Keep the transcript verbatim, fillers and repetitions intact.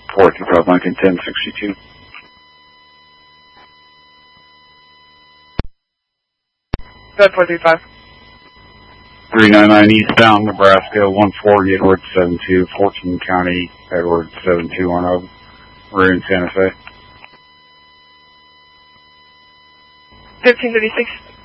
four two five Lincoln, ten sixty-two. Good, four three five. three ninety-nine eastbound, Nebraska, one forty, Edwards seven two, fourteen County, Edwards seven two one zero. We're in Santa Fe. fifteen thirty-six.